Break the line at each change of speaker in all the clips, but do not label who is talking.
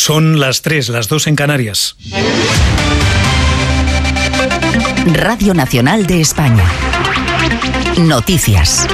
Son las 3, las 2 en Canarias.
Radio Nacional de España. Noticias.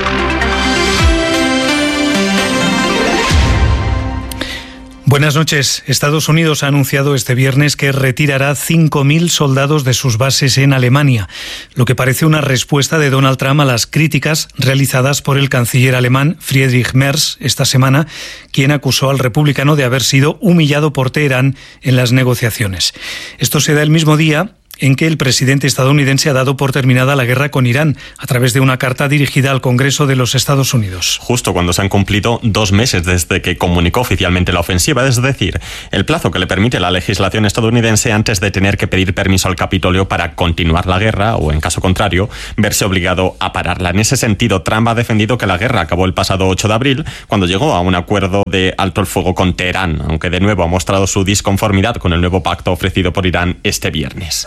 Buenas noches. Estados Unidos ha anunciado este viernes que retirará 5.000 soldados de sus bases en Alemania, lo que parece una respuesta de Donald Trump a las críticas realizadas por el canciller alemán Friedrich Merz esta semana, quien acusó al republicano de haber sido humillado por Teherán en las negociaciones. Esto se da el mismo día en que el presidente estadounidense ha dado por terminada la guerra con Irán a través de una carta dirigida al Congreso de los Estados Unidos.
Justo cuando se han cumplido 2 meses desde que comunicó oficialmente la ofensiva, es decir, el plazo que le permite la legislación estadounidense antes de tener que pedir permiso al Capitolio para continuar la guerra o, en caso contrario, verse obligado a pararla. En ese sentido, Trump ha defendido que la guerra acabó el pasado 8 de abril, cuando llegó a un acuerdo de alto el fuego con Teherán, aunque de nuevo ha mostrado su disconformidad con el nuevo pacto ofrecido por Irán este viernes.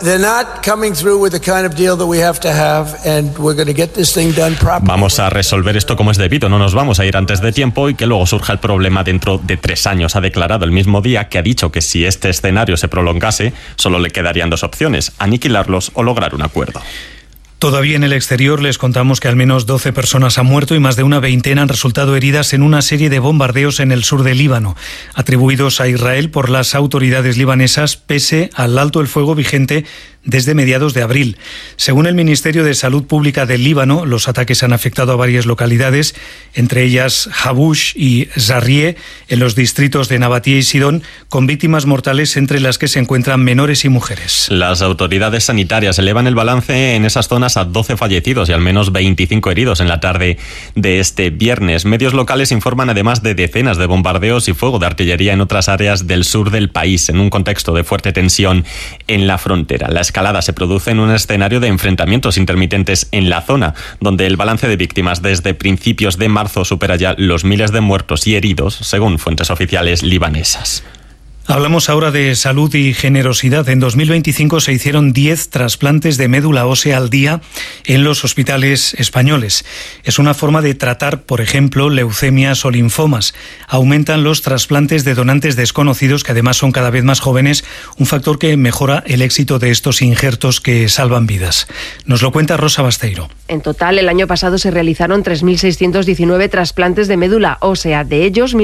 Vamos a resolver esto como es debido, no nos vamos a ir antes de tiempo y que luego surja el problema dentro de 3 años, ha declarado el mismo día que ha dicho que si este escenario se prolongase, solo le quedarían 2 opciones, aniquilarlos o lograr un acuerdo.
Todavía en el exterior les contamos que al menos 12 personas han muerto y más de una veintena han resultado heridas en una serie de bombardeos en el sur del Líbano, atribuidos a Israel por las autoridades libanesas pese al alto el fuego vigente desde mediados de abril. Según el Ministerio de Salud Pública del Líbano, los ataques han afectado a varias localidades, entre ellas Habush y Zarrie, en los distritos de Nabatie y Sidón, con víctimas mortales entre las que se encuentran menores y mujeres.
Las autoridades sanitarias elevan el balance en esas zonas a 12 fallecidos y al menos 25 heridos en la tarde de este viernes. Medios locales informan además de decenas de bombardeos y fuego de artillería en otras áreas del sur del país, en un contexto de fuerte tensión en la frontera. La escalada se produce en un escenario de enfrentamientos intermitentes en la zona, donde el balance de víctimas desde principios de marzo supera ya los miles de muertos y heridos, según fuentes oficiales libanesas.
Hablamos ahora de salud y generosidad. En 2025 se hicieron 10 trasplantes de médula ósea al día en los hospitales españoles. Es una forma de tratar, por ejemplo, leucemias o linfomas. Aumentan los trasplantes de donantes desconocidos, que además son cada vez más jóvenes, un factor que mejora el éxito de estos injertos que salvan vidas. Nos lo cuenta Rosa Basteiro.
En total, el año pasado se realizaron 3.619 trasplantes de médula ósea, de ellos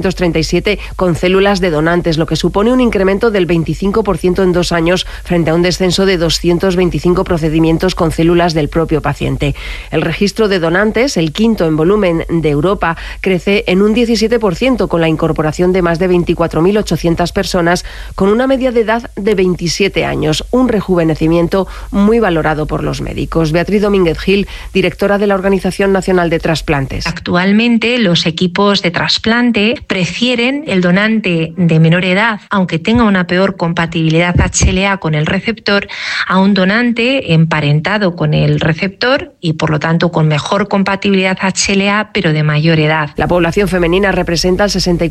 1.637 con células de donantes, lo que supone un incremento del 25% en 2 años frente a un descenso de 225 procedimientos con células del propio paciente. El registro de donantes, el quinto en volumen de Europa, crece en un 17% con la incorporación de más de 24.800 personas con una media de edad de 27 años, un rejuvenecimiento muy valorado por los médicos. Beatriz Domínguez Gil, directora de la Organización Nacional de Trasplantes.
Actualmente los equipos de trasplante prefieren el donante de menor edad, aunque tenga una peor compatibilidad HLA con el receptor, a un donante emparentado con el receptor y por lo tanto con mejor compatibilidad HLA pero de mayor edad.
La población femenina representa el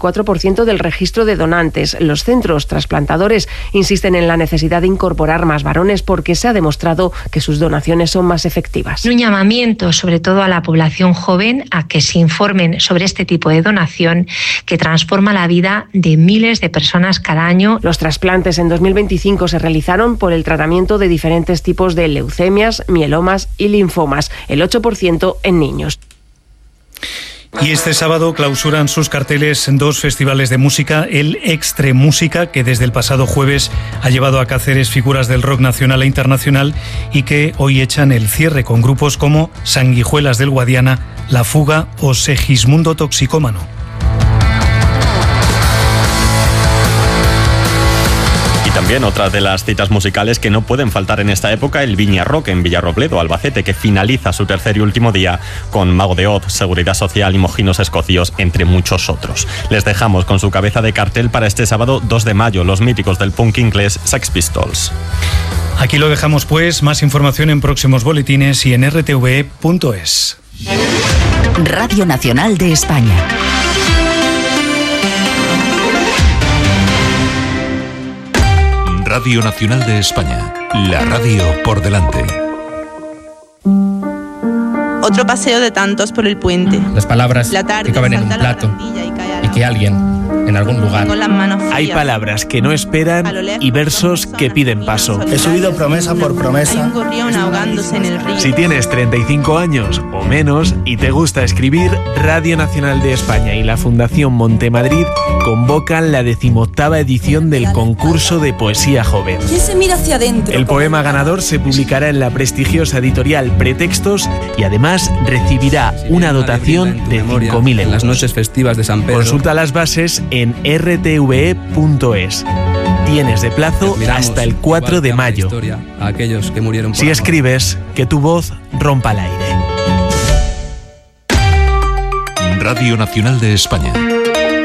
64% del registro de donantes. Los centros trasplantadores insisten en la necesidad de incorporar más varones porque se ha demostrado que sus donaciones son más efectivas.
Un llamamiento sobre todo a la población joven a que se informen sobre este tipo de donación que transforma la vida de miles de personas cada año.
Los trasplantes en 2025 se realizaron por el tratamiento de diferentes tipos de leucemias, mielomas y linfomas, el 8% en niños.
Y este sábado clausuran sus carteles 2 festivales de música, el Extre Música, que desde el pasado jueves ha llevado a Cáceres figuras del rock nacional e internacional y que hoy echan el cierre con grupos como Sanguijuelas del Guadiana, La Fuga o Segismundo Toxicómano.
También otra de las citas musicales que no pueden faltar en esta época, el Viña Rock en Villarrobledo, Albacete, que finaliza su tercer y último día con Mago de Oz, Seguridad Social y Mojinos Escocios, entre muchos otros. Les dejamos con su cabeza de cartel para este sábado 2 de mayo, los míticos del punk inglés Sex Pistols.
Aquí lo dejamos pues, más información en próximos boletines y en rtve.es.
Radio Nacional de España.
Radio Nacional de España, la radio por delante.
Otro paseo de tantos por el puente.
Las palabras que caben en un plato y que alguien
en algún lugar.
Hay palabras que no esperan y versos que piden paso.
He subido promesa por promesa.
Si tienes 35 años o menos y te gusta escribir, Radio Nacional de España y la Fundación Montemadrid convocan la 18ª edición del concurso de poesía joven.
¿Quién se mira hacia adentro?
El poema ganador se publicará en la prestigiosa editorial Pretextos y además recibirá una dotación de 5.000 euros.
En las noches festivas de San Pedro.
Consulta las bases en rtve.es. Tienes de plazo hasta el 4 de mayo.
A aquellos que murieron por
si escribes, que tu voz rompa el aire.
Radio Nacional de España.